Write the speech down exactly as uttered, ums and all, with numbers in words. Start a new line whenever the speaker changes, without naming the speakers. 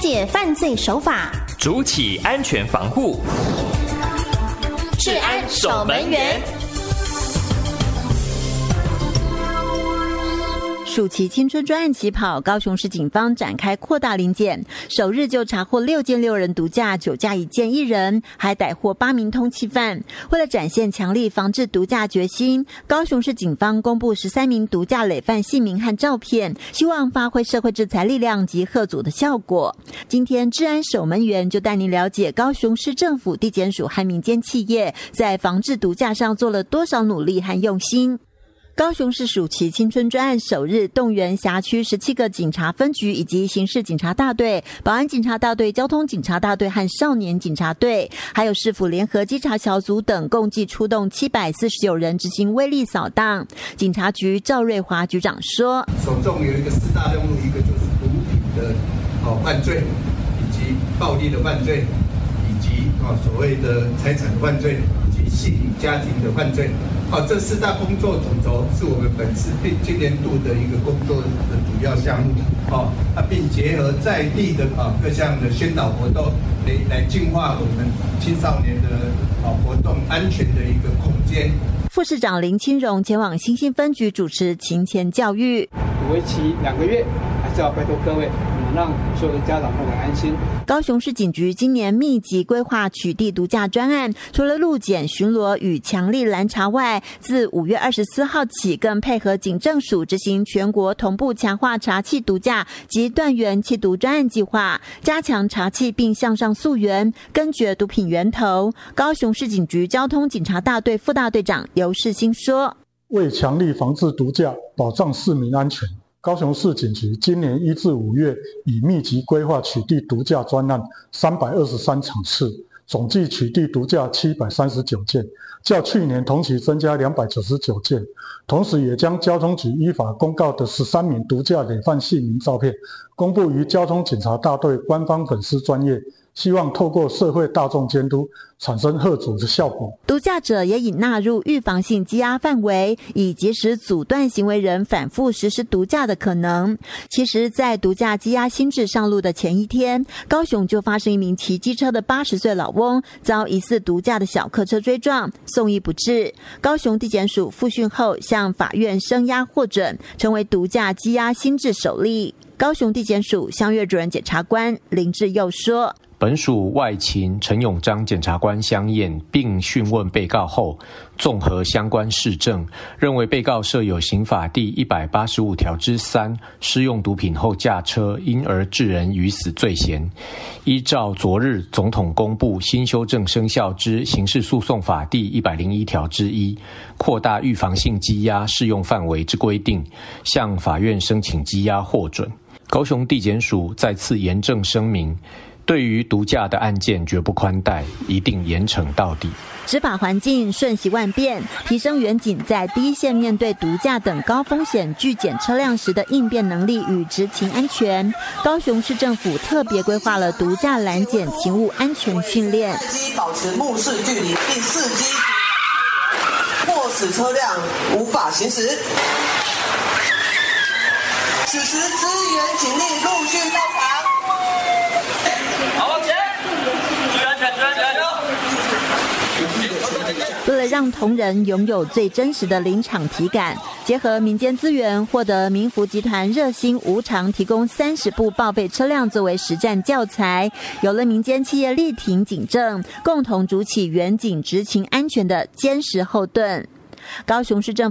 解犯罪手法，
筑起安全防护。
治安守门员。
暑期青春专案起跑，高雄市警方展开扩大临检，首日就查获六件六人毒驾，酒驾一件一人，还逮获八名通缉犯。为了展现强力防治毒驾决心，高雄市警方公布十三名毒驾累犯姓名和照片，希望发挥社会制裁力量及吓阻的效果。今天治安守门员就带您了解高雄市政府、地检署和民间企业在防治毒驾上做了多少努力和用心。高雄市暑期青春专案首日动员辖区十七个警察分局以及刑事警察大队、保安警察大队、交通警察大队和少年警察队，还有市府联合稽查小组等，共计出动七百四十九人执行威力扫荡。警察局赵瑞华局长说：“
首重有一个四大任务，一个就是毒品的哦犯罪，以及暴力的犯罪，以及哦所谓的财产犯罪，以及性家庭的犯罪。”哦，这四大工作主轴是我们本次今年度的一个工作的主要项目。哦，啊，并结合在地的啊各项的宣导活动，来来净化我们青少年的啊活动安全的一个空间。
副市长林清荣前往新兴分局主持勤前教育，
为期两个月，还是要拜托各位。让所有的家长都很安心。
高雄市警局今年密集规划取缔毒驾专案，除了路检、巡逻与强力拦查外，自五月二十四号起，更配合警政署执行全国同步强化查缉毒驾及断源缉毒专案计划，加强查缉并向上溯源，根绝毒品源头。高雄市警局交通警察大队副大队长游世兴说：“
为强力防治毒驾，保障市民安全。”高雄市警局今年一至五月已密集规划取缔毒驾专案三百二十三场次，总计取缔毒驾七百三十九件，较去年同期增加两百九十九件。同时也将交通局依法公告的十三名毒驾累犯姓名照片公布于交通警察大队官方粉丝专页，希望透过社会大众监督，产生吓阻的效果。
毒驾者也已纳入预防性羁押范围，以及时阻断行为人反复实施毒驾的可能。其实，在毒驾羁押新制上路的前一天，高雄就发生一名骑机车的八十岁老翁遭疑似毒驾的小客车追撞，送医不治。高雄地检署复讯后，向法院声押获准，成为毒驾羁押新制首例。高雄地检署襄岳主任检察官林志佑说：“
本署外勤陈永章检察官相验并讯问被告后，综合相关事证，认为被告设有刑法第一百八十五条之三施用毒品后驾车因而致人于死罪嫌，依照昨日总统公布新修正生效之刑事诉讼法第一百零一条之一，扩大预防性羁押适用范围之规定，向法院申请羁押获准。高雄地检署再次严正声明，对于毒驾的案件绝不宽待，一定严惩到底。
执法环境瞬息万变，提升员警在第一线面对毒驾等高风险拒检车辆时的应变能力与执勤安全。高雄市政府特别规划了毒驾拦检勤务安全训练，
保持目视距离，并伺机迫使车辆无法行驶。此时支援警力陆续到场。
好，往前，注意安全，注意安全。
为了让同仁拥有最真实的临场体感，结合民间资源，获得民福集团热心无偿提供三十部报废车辆作为实战教材，有了民间企业力挺警政，共同筑起远警执勤安全的坚实后盾。高雄市政府